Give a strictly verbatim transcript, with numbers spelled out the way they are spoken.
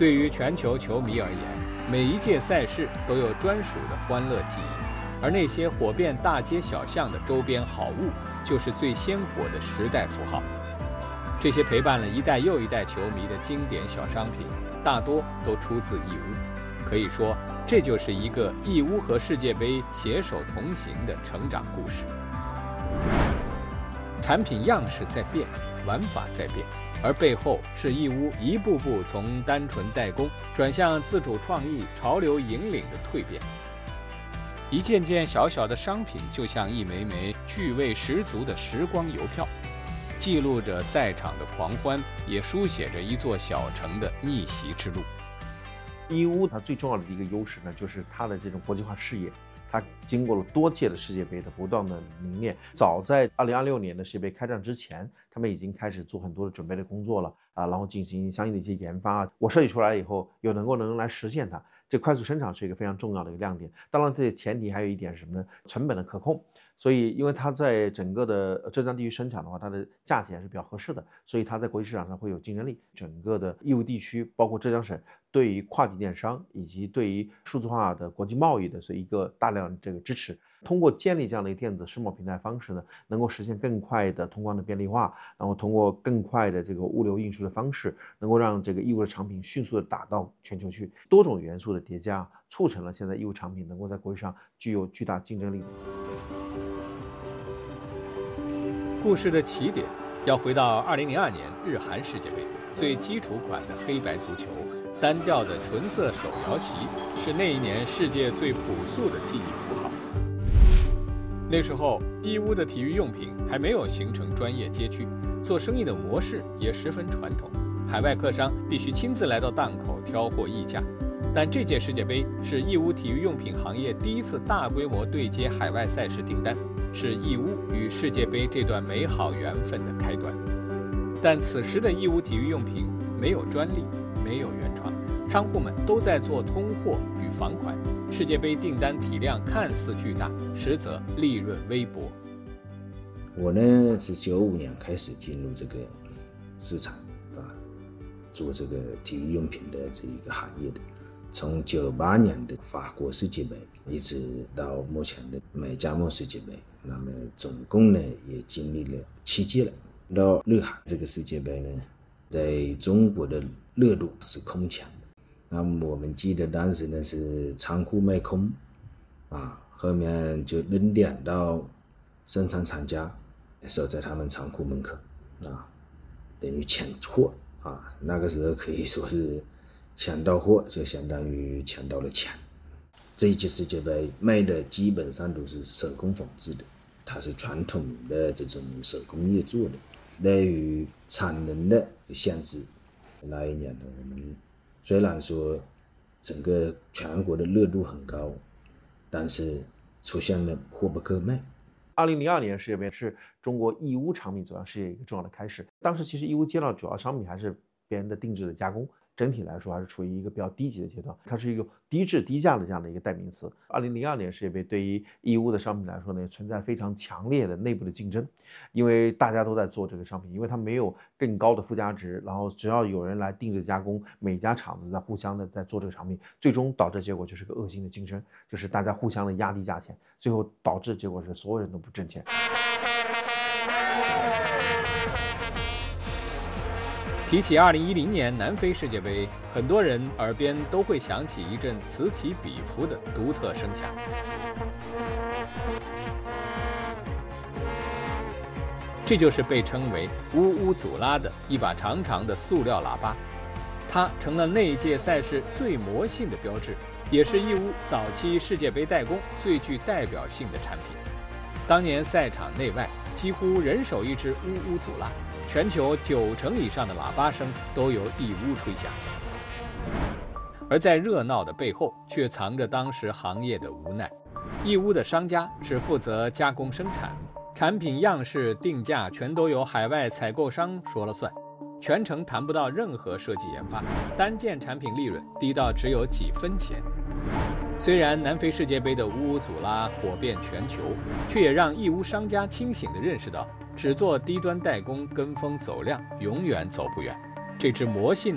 对于全球球迷而言，每一届赛事都有专属的欢乐记忆，而那些火遍大街小巷的周边好物，就是最鲜活的时代符号。这些陪伴了一代又一代球迷的经典小商品，大多都出自义乌。可以说，这就是一个义乌和世界杯携手同行的成长故事。产品样式在变，玩法在变，而背后是义乌一步步从单纯代工转向自主创意、潮流引领的蜕变。一件件小小的商品，就像一枚枚趣味十足的时光邮票，记录着赛场的狂欢，也书写着一座小城的逆袭之路。 义乌它最重要的一个优势呢，就是它的这种国际化视野。它经过了多届的世界杯的不断的凝练，早在二零二六年的世界杯开战之前，他们已经开始做很多的准备的工作了啊，然后进行相应的一些研发。我设计出来以后，又能够能来实现它，这快速生产是一个非常重要的一个亮点。当然，这前提还有一点是什么呢？成本的可控。所以，因为它在整个的浙江地区生产的话，它的价钱是比较合适的，所以它在国际市场上会有竞争力。整个的义乌地区，包括浙江省，对于跨境电商以及对于数字化的国际贸易的这一个大量这个支持，通过建立这样的一个电子世贸平台方式呢，能够实现更快的通关的便利化，然后通过更快的这个物流运输的方式，能够让这个义乌的产品迅速的打到全球去。多种元素的叠加，促成了现在义乌产品能够在国际上具有巨大竞争力。 故事的起点要回到二零零二年日韩世界杯，最基础款的黑白足球，单调的纯色手摇旗，是那一年世界最朴素的记忆符号。那时候，义乌的体育用品还没有形成专业街区，做生意的模式也十分传统，海外客商必须亲自来到档口挑货议价。但这届世界杯是义乌体育用品行业第一次大规模对接海外赛事订单，是义乌与世界杯这段美好缘分的开端。但此时的义乌体育用品没有专利，没有原创，商户们都在做通货与房款，世界杯订单体量看似巨大，实则利润微薄。 我呢是九五年开始进入这个市场啊，做这个体育用品的这一个行业的。从九八年的法国世界杯一直到目前的美加墨世界杯，那么总共呢也经历了七届了。到日韩这个世界杯呢，在中国的热度是空前的。那么我们记得当时呢是仓库卖空啊，后面就扔点到生产厂家守在他们仓库门口啊，等于抢货啊，那个时候可以说是抢到货就相当于抢到了钱。这一届世界杯卖的基本上都是手工仿制的，它是传统的这种手工业做的。对于产能的限制，那一年呢，我们虽然说整个全国的热度很高，但是出现了货不够卖。 二零零二年世界杯是中国义乌产品走向世界一个重要的开始。当时其实义乌接到主要商品还是别人的定制的加工，整体来说还是处于一个比较低级的阶段，它是一个低质低价的这样的一个代名词。二零零二年世界杯对于义乌的商品来说呢，存在非常强烈的内部的竞争，因为大家都在做这个商品，因为它没有更高的附加值，然后只要有人来定制加工，每家厂子在互相的在做这个产品，最终导致结果就是个恶性的竞争，就是大家互相的压低价钱，最后导致结果是所有人都不挣钱。 提起二零一零年南非世界杯，很多人耳边都会响起一阵此起彼伏的独特声响。这就是被称为乌乌祖拉的一把长长的塑料喇叭，它成了那一届赛事最魔性的标志，也是义乌早期世界杯代工最具代表性的产品。当年赛场内外几乎人手一只乌乌祖拉，全球九成以上的喇叭声都由义乌吹响。而在热闹的背后，却藏着当时行业的无奈。义乌的商家只负责加工生产，产品样式定价全都由海外采购商说了算，全程谈不到任何设计研发，单件产品利润低到只有几分钱。虽然南非世界杯的乌乌祖拉火遍全球，却也让义乌商家清醒地认识到，只做低端代工跟风走量永远走不远。这只魔性